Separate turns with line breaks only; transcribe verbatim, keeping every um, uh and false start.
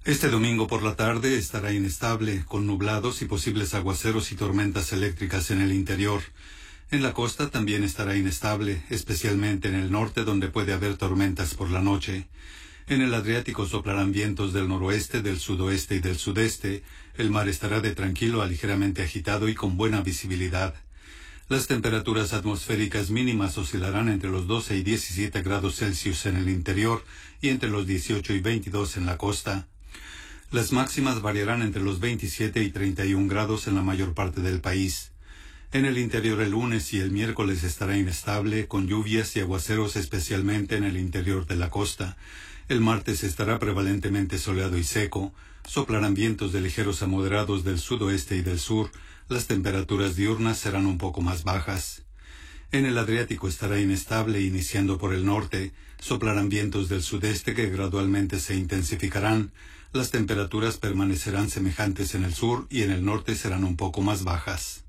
Este domingo por la tarde estará inestable, con nublados y posibles aguaceros y tormentas eléctricas en el interior. En la costa también estará inestable, especialmente en el norte donde puede haber tormentas por la noche. En el Adriático soplarán vientos del noroeste, del sudoeste y del sudeste. El mar estará de tranquilo a ligeramente agitado y con buena visibilidad. Las temperaturas atmosféricas mínimas oscilarán entre los doce y diecisiete grados Celsius en el interior y entre los dieciocho y veintidós en la costa. Las máximas variarán entre los veintisiete y treinta y un grados en la mayor parte del país. En el interior el lunes y el miércoles estará inestable, con lluvias y aguaceros especialmente en el interior de la costa. El martes estará prevalentemente soleado y seco. Soplarán vientos de ligeros a moderados del sudoeste y del sur. Las temperaturas diurnas serán un poco más bajas. En el Adriático estará inestable, iniciando por el norte. Soplarán vientos del sudeste que gradualmente se intensificarán. Las temperaturas permanecerán semejantes en el sur y en el norte serán un poco más bajas.